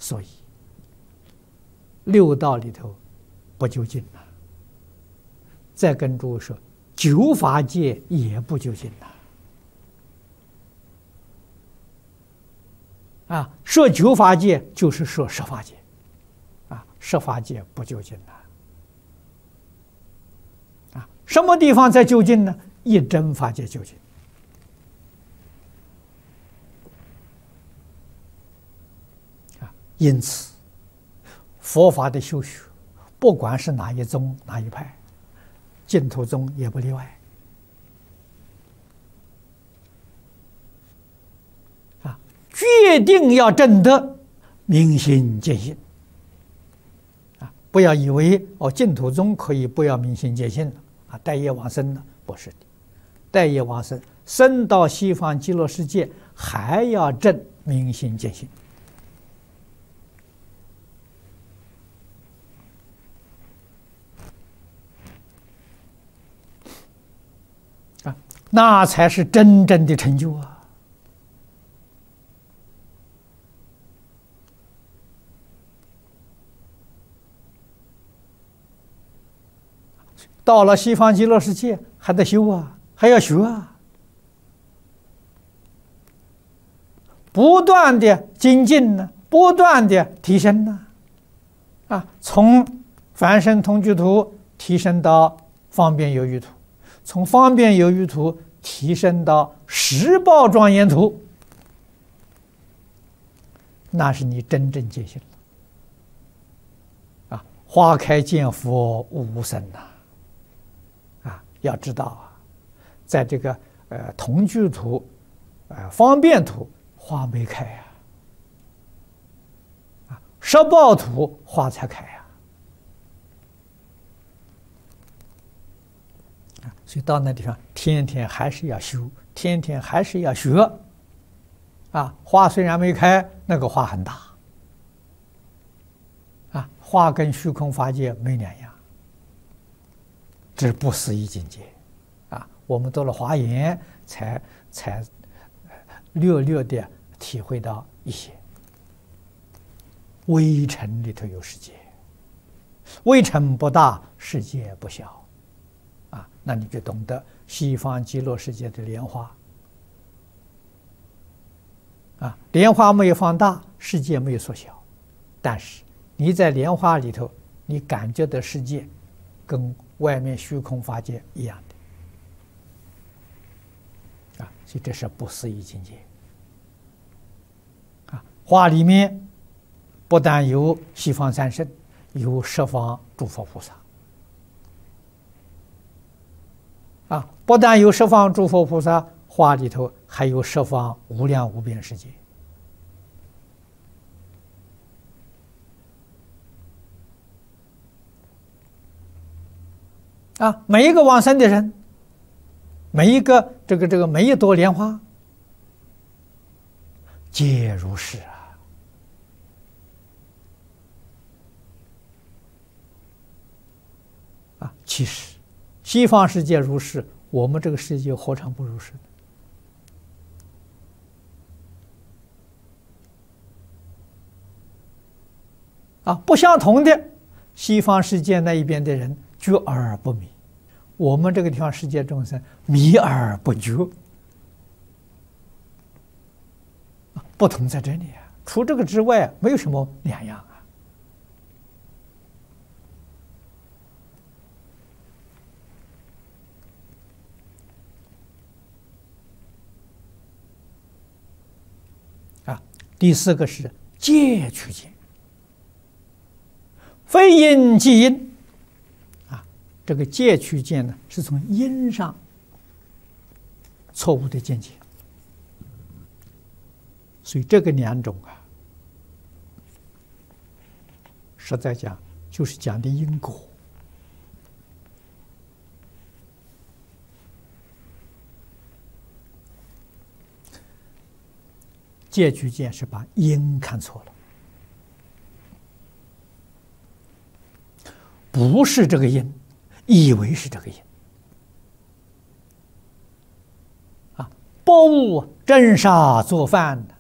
所以六道里头不究竟了。再跟诸位说，九法界也不究竟了。说九法界就是说十法界，十法界不究竟了。什么地方在究竟呢？一真法界究竟。因此，佛法的修学，不管是哪一宗哪一派，净土宗也不例外。决定要证得明心见性。不要以为净土宗可以不要明心见性了，待业往生了，不是的。待业往生，生到西方极乐世界，还要证明心见性。那才是真正的成就啊！到了西方极乐世界，还得修啊，还要学啊，不断的精进呢，不断的提升呢，从凡圣同居土提升到方便有余土，从方便有余土提升到十报庄严土，那是你真正见性了。花开见佛无生呐！要知道在这个同居土、方便土花没开十报土花才开所以到那地方，天天还是要修，天天还是要学。花虽然没开，那个花很大。花跟虚空法界没两样，这是不思议境界。我们到了华严，才略略的体会到一些。微尘里头有世界，微尘不大，世界不小。那你就懂得西方极乐世界的莲花。莲花没有放大，世界没有缩小，但是你在莲花里头，你感觉的世界跟外面虚空法界一样的。所以这是不思议境界。花里面不但有西方三圣，有十方诸佛菩萨。不但有十方诸佛菩萨，花里头还有十方无量无边世界。每一个往生的人，每一个每一朵莲花，皆如是其实西方世界如是，我们这个世界何尝不如是呢？不相同的，西方世界那一边的人觉而不迷，我们这个地方世界众生迷而不觉，不同在这里除这个之外没有什么两样第四个是戒取见，非因即因这个戒取见呢，是从因上错误的见解，所以这个两种实在讲就是讲的因果。戒取见是把因看错了，不是这个因，以为是这个因不务真杀做饭，